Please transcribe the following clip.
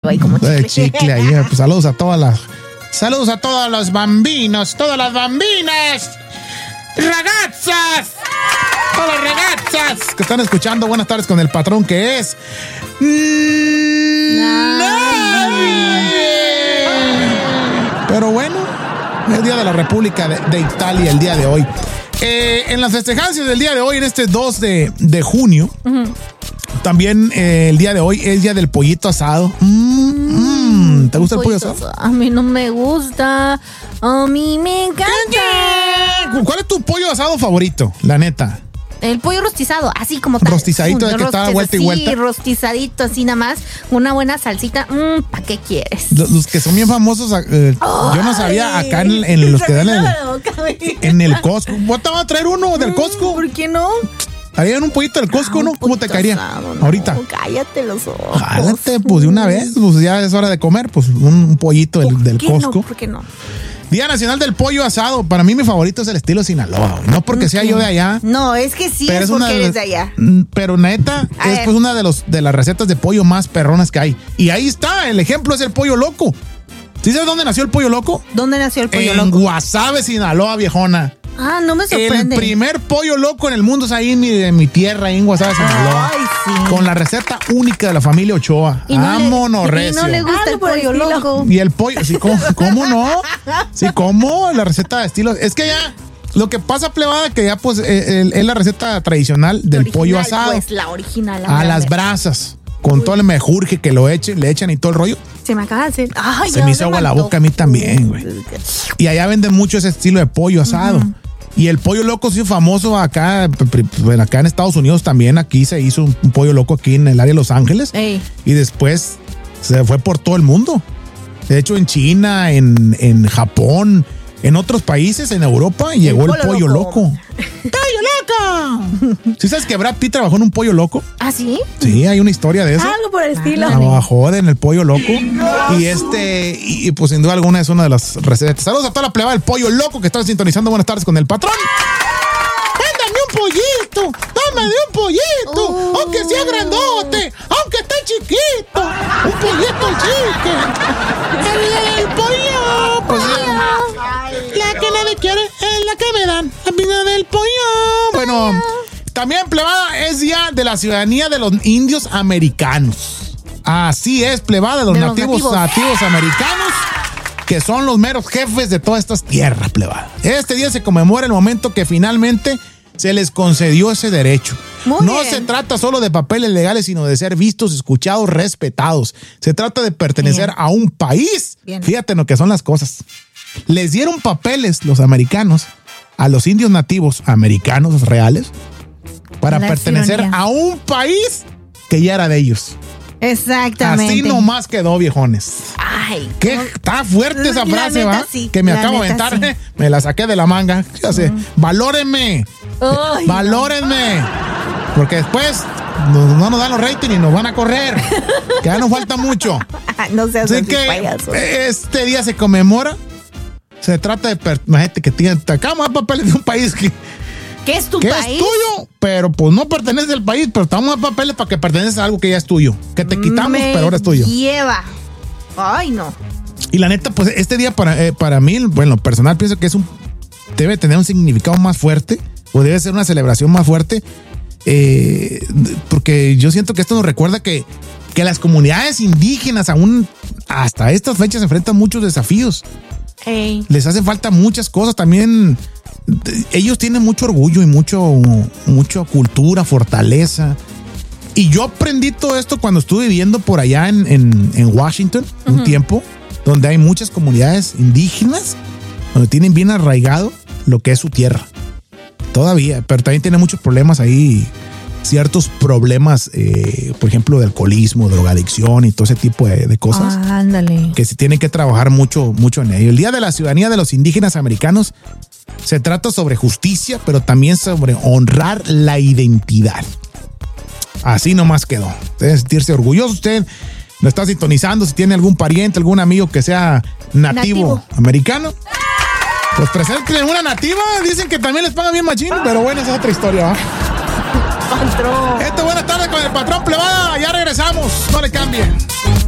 ahí como chicle. De chicle ahí. Pues saludos a todos los bambinos, todas las bambinas. ¡Ragazzas! Todas las ragazzas que están escuchando. Buenas tardes con el patrón que es... nadie. Pero bueno, es Día de la República de Italia el día de hoy. En las festejancias del día de hoy, en este 2 de junio, también el día de hoy es Día del Pollito Asado. ¿Te gusta el pollo asado? A mí no me gusta. A mí me encanta. ¿Cuál es tu pollo asado favorito, la neta? El pollo rostizado, así como tal. Rostizadito, de que está vuelta y vuelta. Sí, rostizadito, así nada más. Una buena salsita. ¿Para qué quieres? Los que son bien famosos, yo no sabía acá en los que dan en el Costco. ¿Vos te vas a traer uno del Costco? ¿Por qué no? Harían un pollito del Costco, ¿no? ¿Cómo te caería? Asado, no, ahorita. Cállate los ojos. Jálate, pues de una vez. Pues ya es hora de comer. Pues un pollito del Costco. No, ¿por qué no? Día Nacional del Pollo Asado. Para mí mi favorito es el estilo Sinaloa. No porque sea yo de allá. No, es que sí, es porque eres de allá. Pero neta, es pues una de las recetas de pollo más perronas que hay. Y ahí está, el ejemplo es el pollo loco. ¿Sí sabes dónde nació el pollo loco? ¿Dónde nació el pollo loco? En Guasave, Sinaloa, viejona. No me sorprende. El primer pollo loco en el mundo es ahí en mi tierra, ahí en Guasave, Sinaloa. Ay, sí. Con la receta única de la familia Ochoa. Vámonos, recio. Y no le gusta el pollo loco. Y el pollo, sí, ¿cómo no? Sí, ¿cómo? La receta de estilo. Es que ya, lo que pasa, plebada, que ya pues es la receta tradicional del pollo asado. Pues la original. A las brasas. Con todo el mejurje que le echan y todo el rollo. Se me acaba de hacer. Ay, se me hizo agua la boca a mí también, güey. Y allá venden mucho ese estilo de pollo asado. Y el pollo loco sí es famoso acá en Estados Unidos también. Aquí se hizo un pollo loco aquí en el área de Los Ángeles. Ey. Y después se fue por todo el mundo. De hecho, en China, en Japón, en otros países, en Europa, llegó el pollo loco. ¡Pollo loco! ¿Sí sabes que Brad Pitt trabajó en un pollo loco? ¿Ah, sí? Sí, hay una historia de eso. Algo por el estilo. Trabajó en el pollo loco. Y pues sin duda alguna es una de las recetas. Saludos a toda la plebada del pollo loco que están sintonizando. Buenas tardes con el patrón. ¡Mándame un pollito! ¡Dame un pollito! Aunque sea grandote, aunque esté chiquito. Un pollito chique. El pollo, pues la que nadie quiere es la que me dan. La vida del pollo. Bueno, también, plebada, es Día de la Ciudadanía de los Indios Americanos. Así es, plebada, de los nativos americanos, que son los meros jefes de todas estas tierras, plebada. Este día se conmemora el momento que finalmente se les concedió ese derecho. No se trata solo de papeles legales, sino de ser vistos, escuchados, respetados. Se trata de pertenecer a un país. Fíjate lo que son las cosas. Les dieron papeles los americanos a los indios nativos americanos reales para pertenecer a un país que ya era de ellos. Exactamente. Así nomás quedó, viejones. Ay, está fuerte esa frase, ¿va? Sí, que me acabo de aventar, sí. Me la saqué de la manga. Ya sé. Valórenme. Valórenme. Porque después no nos dan los ratings y nos van a correr. Que ya nos falta mucho. No seas así, payaso. Este día se conmemora. Se trata de gente que tiene acá papeles de un país que es tu país. Es tuyo, pero pues no pertenece al país, pero estamos a papeles para que perteneces a algo que ya es tuyo. Que te quitamos, pero ahora es tuyo. Lleva. Ay, no. Y la neta, pues este día para mí, bueno, personal, pienso que debe tener un significado más fuerte, o debe ser una celebración más fuerte, porque yo siento que esto nos recuerda que las comunidades indígenas aún hasta estas fechas se enfrentan muchos desafíos. Hey. Les hace falta muchas cosas también. Ellos tienen mucho orgullo y mucha cultura, fortaleza. Y yo aprendí todo esto cuando estuve viviendo por allá en Washington un tiempo, donde hay muchas comunidades indígenas, donde tienen bien arraigado lo que es su tierra. Todavía, pero también tienen muchos problemas ahí, ciertos problemas, por ejemplo, de alcoholismo, drogadicción y todo ese tipo de cosas. Ándale. Que se tienen que trabajar mucho en ello. El Día de la Ciudadanía de los Indígenas Americanos se trata sobre justicia, pero también sobre honrar la identidad. Así nomás quedó. Debe sentirse orgulloso. Usted lo está sintonizando. Si tiene algún pariente, algún amigo que sea nativo americano, pues presenten una nativa. Dicen que también les pagan bien machín, pero bueno, esa es otra historia, ¿va? Patrón. Buenas tardes con el patrón, plebada. Ya regresamos. No le cambien.